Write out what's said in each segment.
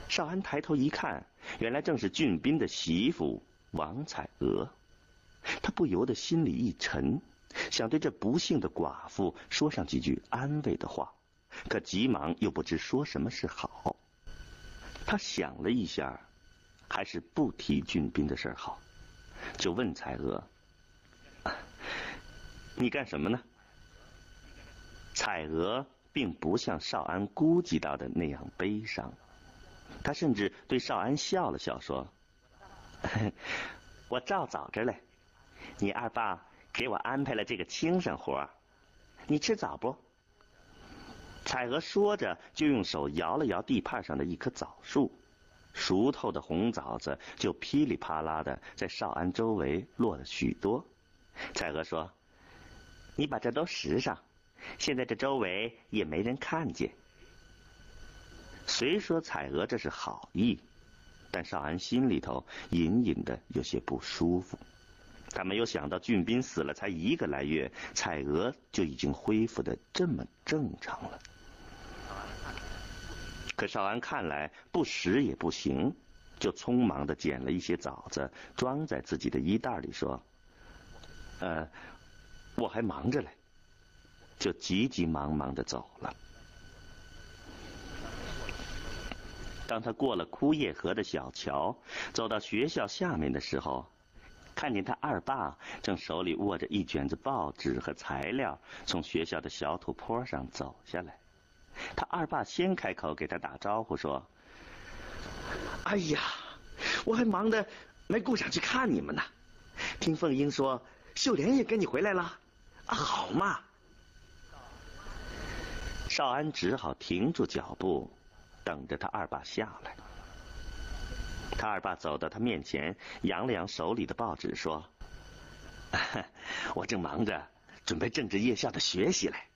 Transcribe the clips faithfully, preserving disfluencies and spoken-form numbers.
少安抬头一看，原来正是俊斌的媳妇王彩娥。他不由得心里一沉，想对这不幸的寡妇说上几句安慰的话，可急忙又不知说什么是好。他想了一下，还是不提俊斌的事好，就问彩娥：“啊，你干什么呢？”彩娥并不像少安估计到的那样悲伤，他甚至对少安笑了笑，说：“我照早着嘞，你二爸给我安排了这个轻省活，你吃枣不？”彩娥说着，就用手摇了摇地畔上的一棵枣树，熟透的红枣子就噼里啪啦的在少安周围落了许多。彩娥说：“你把这都拾上，现在这周围也没人看见。”虽说彩娥这是好意，但少安心里头隐隐的有些不舒服。他没有想到俊斌死了才一个来月，彩娥就已经恢复的这么正常了。可少安看来不拾也不行，就匆忙的捡了一些枣子装在自己的衣袋里，说：“呃，我还忙着嘞。”就急急忙忙的走了。当他过了枯叶河的小桥，走到学校下面的时候，看见他二爸正手里握着一卷子报纸和材料从学校的小土坡上走下来。他二爸先开口给他打招呼说：“哎呀，我还忙着没顾上去看你们呢。听凤英说秀莲也跟你回来了啊，好嘛。”少安只好停住脚步，等着他二爸下来。他二爸走到他面前，扬了扬手里的报纸，说：“我正忙着准备政治夜校的学习嘞。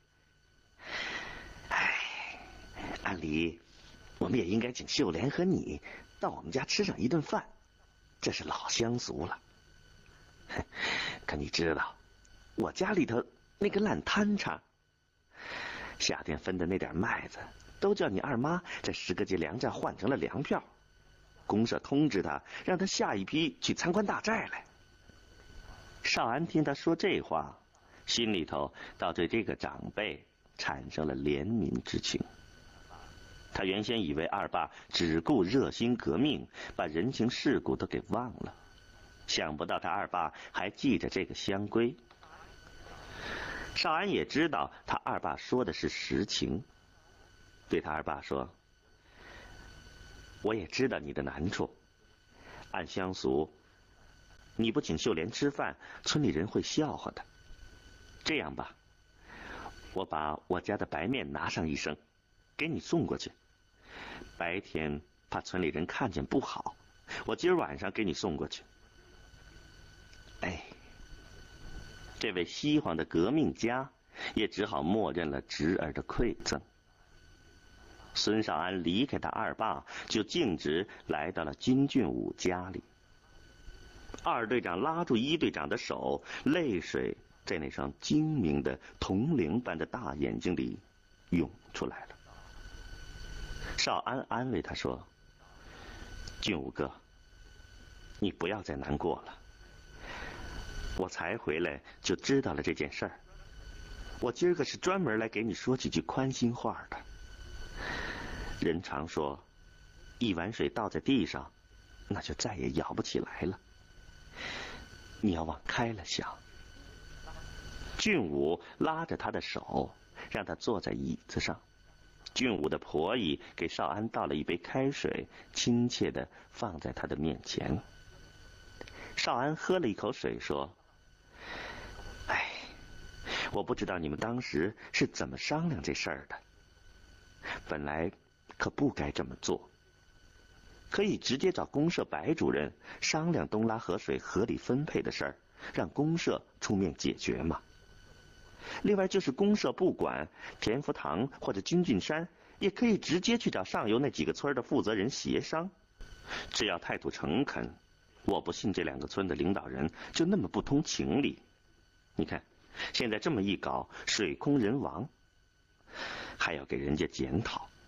哎，按理我们也应该请秀莲和你到我们家吃上一顿饭，这是老乡俗了。可你知道，我家里头那个烂摊叉，夏天分的那点麦子都叫你二妈这十个节粮价换成了粮票。公社通知他，让他下一批去参观大寨来。”少安听他说这话，心里头倒对这个长辈产生了怜悯之情。他原先以为二爸只顾热心革命，把人情世故都给忘了，想不到他二爸还记着这个乡规。少安也知道他二爸说的是实情，对他二爸说：“我也知道你的难处，按乡俗，你不请秀莲吃饭，村里人会笑话的。这样吧，我把我家的白面拿上一升，给你送过去。白天怕村里人看见不好，我今儿晚上给你送过去。”哎，这位西黄的革命家也只好默认了侄儿的馈赠。孙少安离开他二爸，就径直来到了金俊武家里。二队长拉住一队长的手，泪水在那双精明的铜铃般的大眼睛里涌出来了。少安安慰他说：“俊武哥，你不要再难过了。我才回来就知道了这件事儿，我今儿个是专门来给你说几句宽心话的。人常说，一碗水倒在地上，那就再也舀不起来了。你要往开了想。”俊武拉着他的手，让他坐在椅子上。俊武的婆姨给少安倒了一杯开水，亲切地放在他的面前。少安喝了一口水，说：“哎，我不知道你们当时是怎么商量这事儿的。本来可不该这么做，可以直接找公社白主任商量东拉河水合理分配的事儿，让公社出面解决嘛。另外就是公社不管，田福堂或者金俊山也可以直接去找上游那几个村的负责人协商。只要态度诚恳，我不信这两个村的领导人就那么不通情理。你看现在这么一搞，水空人亡，还要给人家检讨。